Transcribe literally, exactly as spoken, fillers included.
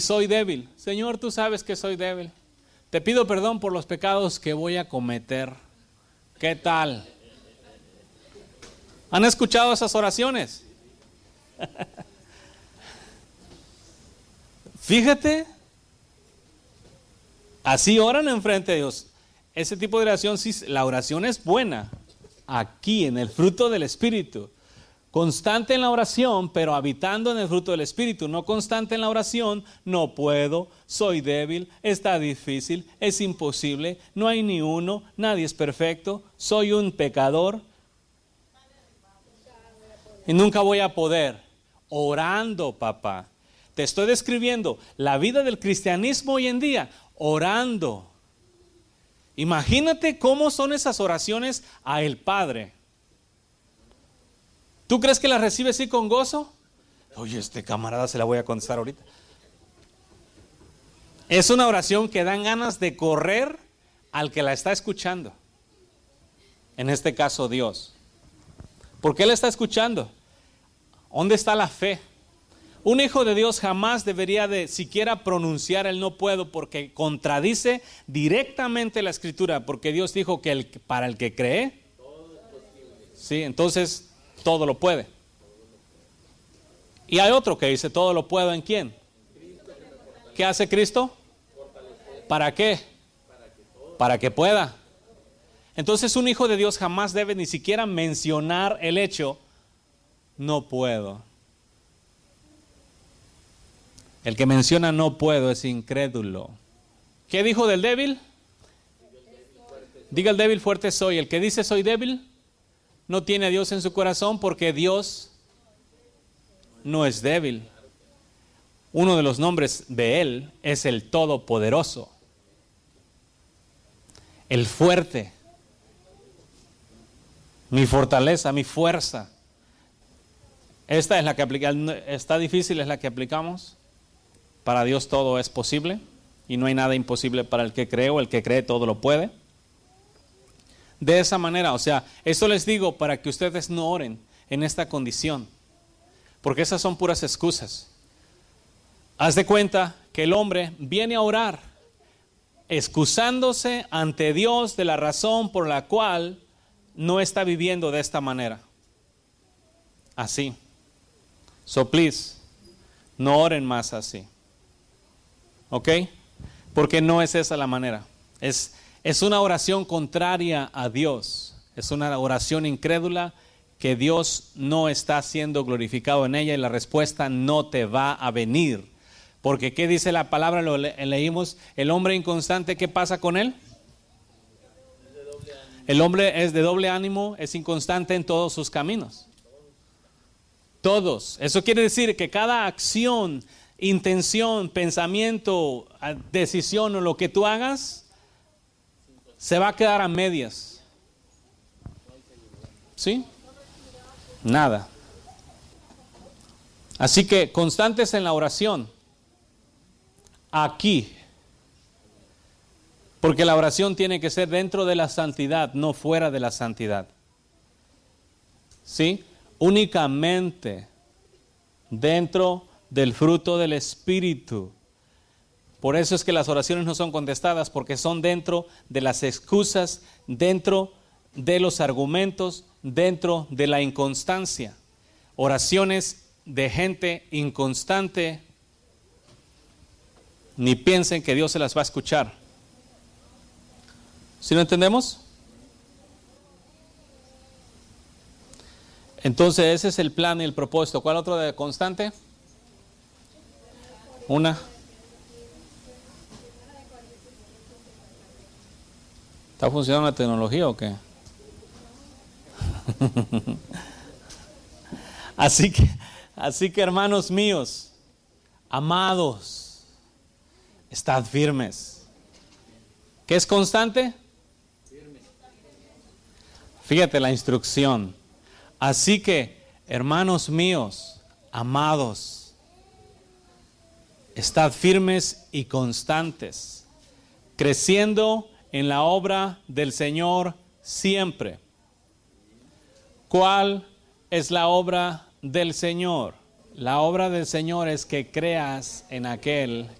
Soy débil. Señor, tú sabes que soy débil. Te pido perdón por los pecados que voy a cometer. ¿Qué tal? ¿Han escuchado esas oraciones? Fíjate, así oran enfrente de Dios. Ese tipo de oración, sí, la oración es buena. Aquí, en el fruto del Espíritu. Constante en la oración, pero habitando en el fruto del Espíritu. No constante en la oración, no puedo, soy débil, está difícil, es imposible, no hay ni uno, nadie es perfecto, soy un pecador y nunca voy a poder. Orando, papá. Te estoy describiendo la vida del cristianismo hoy en día, orando. Imagínate cómo son esas oraciones a el Padre. ¿Tú crees que la recibe así con gozo? Oye, este camarada se la voy a contestar ahorita. Es una oración que dan ganas de correr al que la está escuchando. En este caso, Dios. ¿Por qué la está escuchando? ¿Dónde está la fe? Un hijo de Dios jamás debería de siquiera pronunciar el no puedo, porque contradice directamente la Escritura, porque Dios dijo que el, para el que cree, sí, entonces todo lo puede. Y hay otro que dice todo lo puedo ¿en quién? ¿Qué hace Cristo? ¿Para qué? Para que pueda. Entonces un hijo de Dios jamás debe ni siquiera mencionar el hecho no puedo. El que menciona no puedo es incrédulo. ¿Qué dijo del débil? Diga el débil, fuerte soy. El que dice soy débil no tiene a Dios en su corazón, porque Dios no es débil. Uno de los nombres de Él es el Todopoderoso, el fuerte, mi fortaleza, mi fuerza. Esta es la que aplica, está difícil, es la que aplicamos. Para Dios todo es posible y no hay nada imposible para el que cree, o el que cree todo lo puede. De esa manera, o sea, esto les digo para que ustedes no oren en esta condición, porque esas son puras excusas. Haz de cuenta que el hombre viene a orar excusándose ante Dios de la razón por la cual no está viviendo de esta manera. Así. So please, no oren más así. ¿Ok? Porque no es esa la manera. Es, es una oración contraria a Dios. Es una oración incrédula que Dios no está siendo glorificado en ella, y la respuesta no te va a venir. Porque ¿qué dice la palabra? Lo le, leímos, el hombre inconstante, ¿qué pasa con él? El hombre es de doble ánimo, es inconstante en todos sus caminos. Todos. Eso quiere decir que cada acción, intención, pensamiento, decisión o lo que tú hagas se va a quedar a medias. ¿Sí? Nada. Así que constantes en la oración. Aquí. Porque la oración tiene que ser dentro de la santidad, no fuera de la santidad. ¿Sí? Únicamente dentro del fruto del Espíritu. Por eso es que las oraciones no son contestadas, porque son dentro de las excusas, dentro de los argumentos, dentro de la inconstancia. Oraciones de gente inconstante, ni piensen que Dios se las va a escuchar. ¿Sí lo entendemos? Entonces ese es el plan y el propósito. ¿Cuál otro de constante? Una. ¿Está funcionando la tecnología o qué? Así que, así que hermanos míos, amados, estad firmes. ¿Qué es constante? Fíjate la instrucción. Así que, hermanos míos, amados, estad firmes y constantes, creciendo en la obra del Señor siempre. ¿Cuál es la obra del Señor? La obra del Señor es que creas en aquel